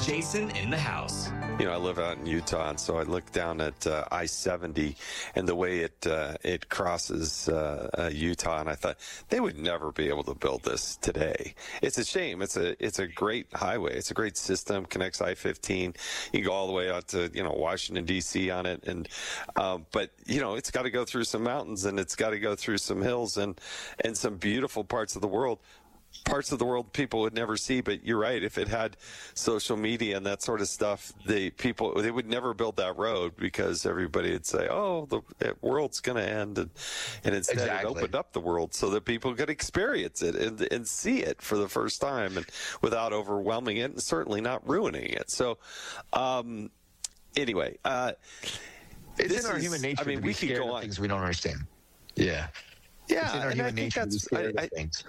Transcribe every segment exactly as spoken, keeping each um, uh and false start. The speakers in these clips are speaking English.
Jason in the House. You know, I live out in Utah, and so I look down at uh, I seventy and the way it uh, it crosses uh, uh, Utah, and I thought they would never be able to build this today. It's a shame. It's a it's a great highway. It's a great system. Connects I fifteen. You can go all the way out to you know Washington D C on it, and um, but you know it's got to go through some mountains, and it's got to go through some hills, and and some beautiful parts of the world. Parts of the world people would never see, but you're right. If it had social media and that sort of stuff, the people they would never build that road because everybody would say, "Oh, the, the world's going to end," and and instead Exactly. it opened up the world so that people could experience it and and see it for the first time, and without overwhelming it, and certainly not ruining it. So, um, anyway, uh, it's this in our is, human nature I mean, to be we could scared go of on. things we don't understand. Yeah, Yeah, it's in our and human I think nature to be that's. scared I, of I, things.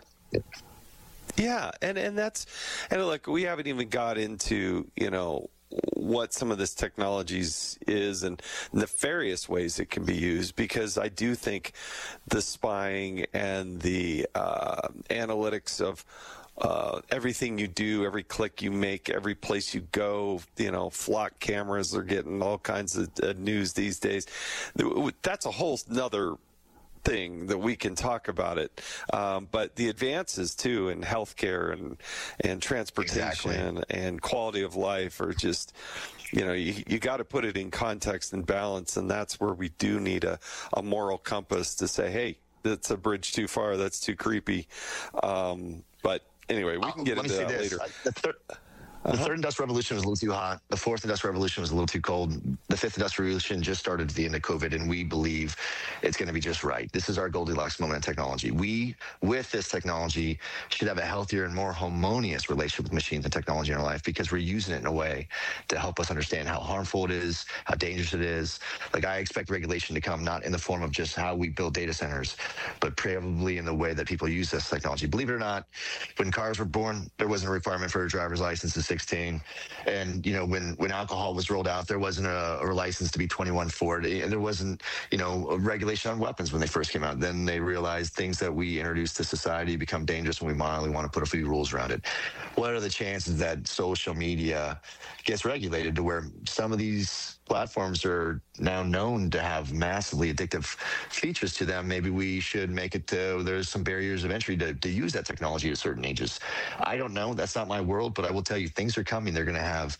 Yeah, and, and that's, and look, we haven't even got into, you know, what some of this technologies is and nefarious ways it can be used, because I do think the spying and the uh, analytics of uh, everything you do, every click you make, every place you go, you know, flock cameras are getting all kinds of uh, news these days. That's a whole nother thing that we can talk about it, um, but the advances too in healthcare and and transportation Exactly. and quality of life are just, you know, you, you got to put it in context and balance, and that's where we do need a, a moral compass to say, hey, that's a bridge too far, that's too creepy. Um, but anyway, we can get Let me into say that this. later. I- The third, the third industrial revolution was a little too hot. The fourth industrial revolution was a little too cold. The fifth industrial revolution just started at the end of COVID, and we believe it's going to be just right. This is our Goldilocks moment in technology. We, with this technology, should have a healthier and more harmonious relationship with machines and technology in our life, because we're using it in a way to help us understand how harmful it is, how dangerous it is. Like, I expect regulation to come not in the form of just how we build data centers, but probably in the way that people use this technology. Believe it or not, when cars were born, there wasn't a requirement for a driver's license in sixteen. And, you know, when, when alcohol was rolled out, there wasn't a, a license to be twenty-one for it. And there wasn't, you know, a regulation on weapons when they first came out. Then they realized things that we introduced to society become dangerous, and we mildly want to put a few rules around it. What are the chances that social media gets regulated to where some of these platforms are now known to have massively addictive features to them? Maybe we should make it to, there's some barriers of entry to, to use that technology at certain ages. I don't know. That's not my world, but I will tell you, things are coming. They're going to have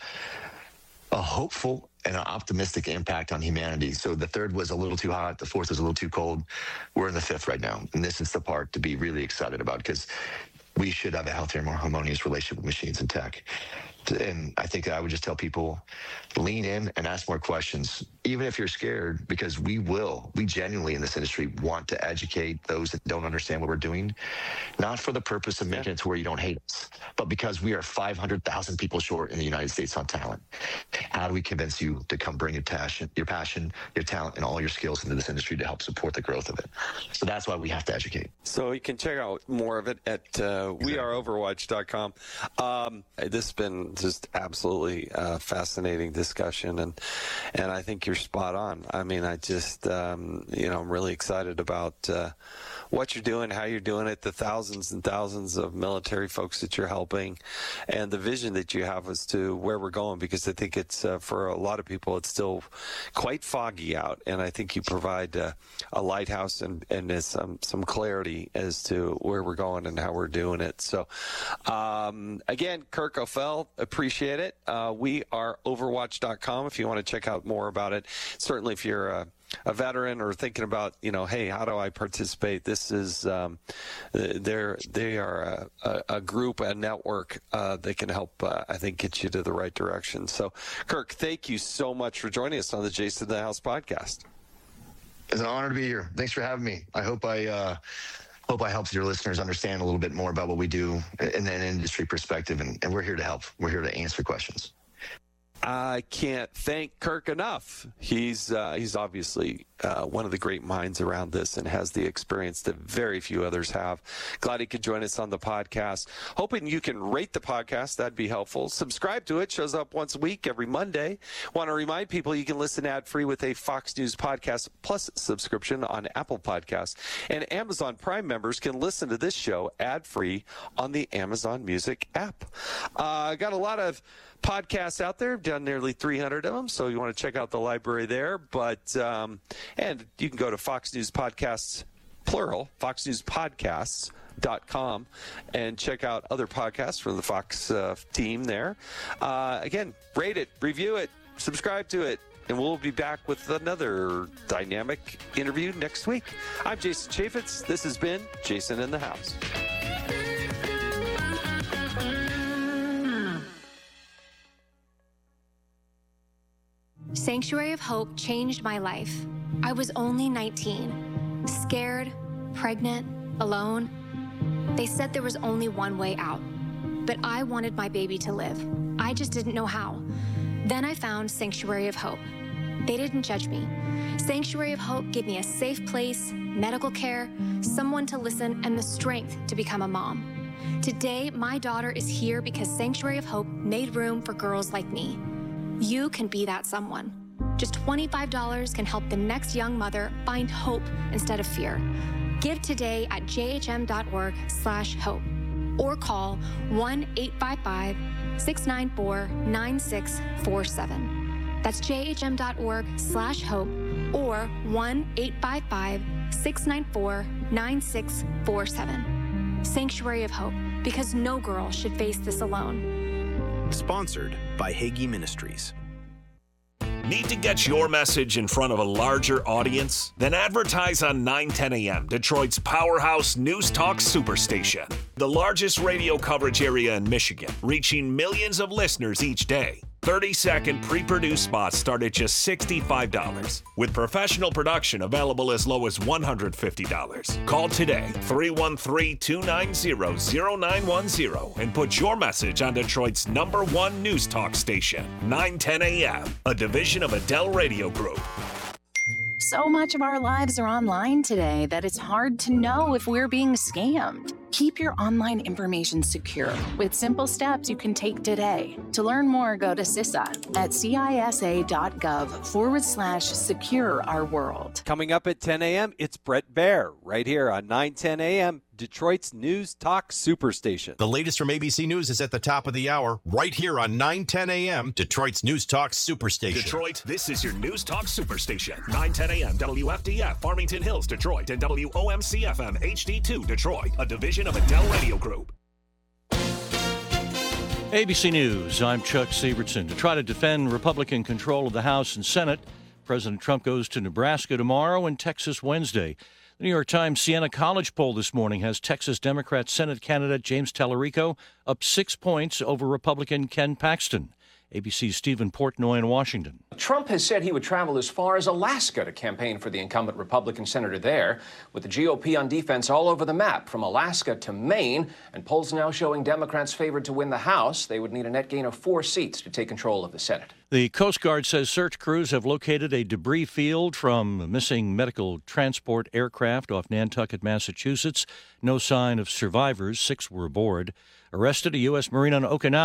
a hopeful and an optimistic impact on humanity. So the third was a little too hot. The fourth was a little too cold. We're in the fifth right now. And this is the part to be really excited about, because we should have a healthier, more harmonious relationship with machines and tech. And I think I would just tell people, lean in and ask more questions, even if you're scared, because we will, we genuinely in this industry want to educate those that don't understand what we're doing, not for the purpose of making it to where you don't hate us, but because we are five hundred thousand people short in the United States on talent. How do we convince you to come bring your passion, your passion, your talent, and all your skills into this industry to help support the growth of it? So that's why we have to educate. So you can check out more of it at uh, we are overwatch dot com. Um, this has been just absolutely uh, fascinating discussion, and and I think you're spot on. I mean, I just um, you know I'm really excited about uh, what you're doing, how you're doing it, the thousands and thousands of military folks that you're helping, and the vision that you have as to where we're going. Because I think it's uh, for a lot of people it's still quite foggy out, and I think you provide uh, a lighthouse and and some some clarity as to where we're going and how we're doing it. So um, again, Kirk O'Fell, appreciate it. Uh, we are overwatch dot com if you want to check out more about it. Certainly if you're a, a veteran or thinking about, you know, hey, how do I participate? This is, um, they're, they are a, a, a group, a network uh, that can help, uh, I think, get you to the right direction. So, Kirk, thank you so much for joining us on the Jason in the House podcast. It's an honor to be here. Thanks for having me. I hope I uh, hope I helped your listeners understand a little bit more about what we do in an industry perspective, and, and we're here to help. We're here to answer questions. I can't thank Kirk enough. He's uh, he's obviously uh, one of the great minds around this and has the experience that very few others have. Glad he could join us on the podcast. Hoping you can rate the podcast. That'd be helpful. Subscribe to it. Shows up once a week, every Monday. Want to remind people you can listen ad-free with a Fox News Podcast Plus subscription on Apple Podcasts. And Amazon Prime members can listen to this show ad-free on the Amazon Music app. Uh, got a lot of podcasts out there. I've done nearly three hundred of them, so you want to check out the library there. But um, and you can go to Fox News Podcasts, plural, fox news podcasts dot com, and check out other podcasts from the Fox uh, team there. Uh, again, rate it, review it, subscribe to it, and we'll be back with another dynamic interview next week. I'm Jason Chaffetz. This has been Jason in the House. Sanctuary of Hope changed my life. I was only nineteen, scared, pregnant, alone. They said there was only one way out, but I wanted my baby to live. I just didn't know how. Then I found Sanctuary of Hope. They didn't judge me. Sanctuary of Hope gave me a safe place, medical care, someone to listen, and the strength to become a mom. Today, my daughter is here because Sanctuary of Hope made room for girls like me. You can be that someone. Just twenty-five dollars can help the next young mother find hope instead of fear. Give today at jhm.org slash hope or call one eight five five, six nine four, nine six four seven. That's jhm.org slash hope or one eight five five, six nine four, nine six four seven. Sanctuary of Hope, because no girl should face this alone. Sponsored by Hagee Ministries. Need to get your message in front of a larger audience? Then advertise on nine ten A M, Detroit's powerhouse news talk superstation. The largest radio coverage area in Michigan, reaching millions of listeners each day. thirty-second pre-produced spots start at just sixty-five dollars, with professional production available as low as one hundred fifty dollars. Call today, three one three, two nine zero, zero nine one zero, and put your message on Detroit's number one news talk station, nine ten A M, a division of Adele Radio Group. So much of our lives are online today that it's hard to know if we're being scammed. Keep your online information secure with simple steps you can take today. To learn more, go to CISA at cisa.gov forward slash secure our world. Coming up at ten A M, it's Brett Baer right here on nine ten A M, Detroit's News Talk Superstation. The latest from A B C News is at the top of the hour, right here on nine ten A M, Detroit's News Talk Superstation. Detroit, this is your News Talk Superstation. nine ten A M, W F D F, Farmington Hills, Detroit, and W O M C F M H D two, Detroit, a division of Adele Radio Group. A B C News, I'm Chuck Severson. To try to defend Republican control of the House and Senate, President Trump goes to Nebraska tomorrow and Texas Wednesday. The New York Times Siena College poll this morning has Texas Democrat Senate candidate James Tallarico up six points over Republican Ken Paxton. A B C's Stephen Portnoy in Washington. Trump has said he would travel as far as Alaska to campaign for the incumbent Republican senator there, with the G O P on defense all over the map, from Alaska to Maine, and polls now showing Democrats favored to win the House. They would need a net gain of four seats to take control of the Senate. The Coast Guard says search crews have located a debris field from a missing medical transport aircraft off Nantucket, Massachusetts. No sign of survivors. Six were aboard. Arrested a U S Marine on Okinawa.